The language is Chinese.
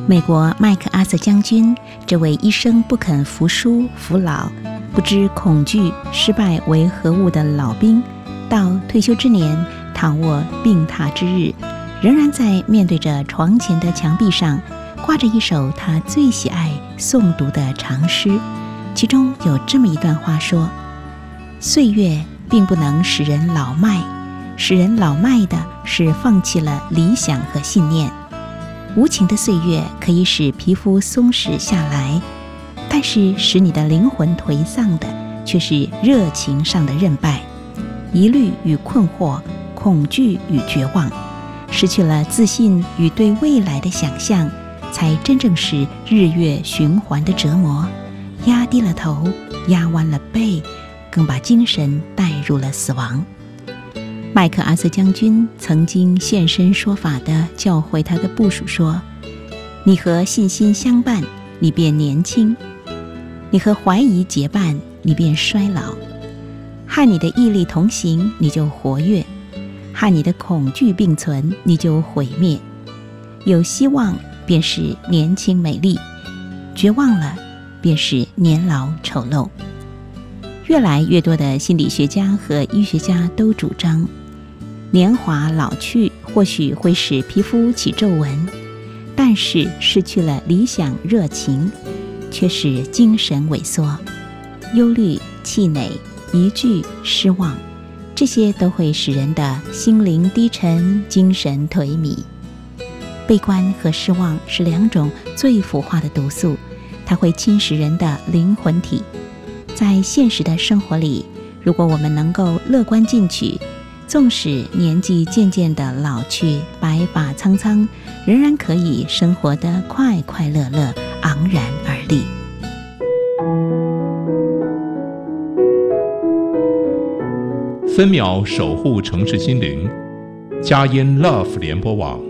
美国麦克阿瑟将军，这位一生不肯服输服老，不知恐惧失败为何物的老兵，到退休之年，躺卧病榻之日，仍然在面对着床前的墙壁上挂着一首他最喜爱诵读的长诗，其中有这么一段话说：岁月并不能使人老迈，使人老迈的是放弃了理想和信念。无情的岁月可以使皮肤松弛下来，但是使你的灵魂颓丧的却是热情上的韧败，疑虑与困惑，恐惧与绝望，失去了自信与对未来的想象，才真正是日月循环的折磨，压低了头，压弯了背，更把精神带入了死亡。麦克阿瑟将军曾经现身说法地教诲他的部属说：你和信心相伴，你便年轻；你和怀疑结伴，你便衰老；和你的毅力同行，你就活跃；和你的恐惧并存，你就毁灭。有希望便是年轻美丽，绝望了便是年老丑陋。越来越多的心理学家和医学家都主张，年华老去或许会使皮肤起皱纹，但是失去了理想热情，却使精神萎缩，忧虑、气馁、疑惧、失望，这些都会使人的心灵低沉，精神颓靡。悲观和失望是两种最腐化的毒素，它会侵蚀人的灵魂体。在现实的生活里，如果我们能够乐观进取，纵使年纪渐渐的老去，白发苍苍，仍然可以生活得快快乐乐，昂然而立。 分秒守护城市心灵，佳音 Love 联播网